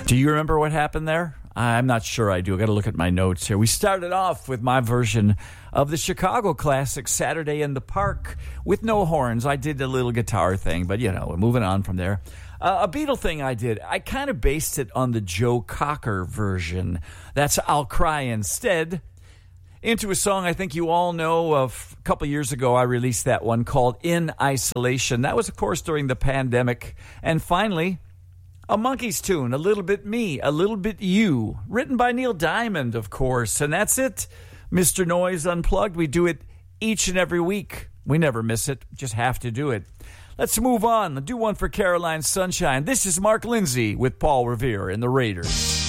Do you remember what happened there? I'm not sure I do. I got to look at my notes here. We started off with my version of the Chicago classic Saturday in the Park with no horns. I did a little guitar thing, but we're moving on from there. A Beatle thing I did, I kind of based it on the Joe Cocker version. That's I'll Cry Instead. Into a song I think you all know of. A couple years ago, I released that one called In Isolation. That was, of course, during the pandemic. And finally, a Monkees tune, A Little Bit Me, A Little Bit You, written by Neil Diamond, of course. And that's it. Mr. Noise Unplugged. We do it each and every week. We never miss it. Just have to do it. Let's move on. Do one for Caroline Sunshine. This is Mark Lindsay with Paul Revere and the Raiders.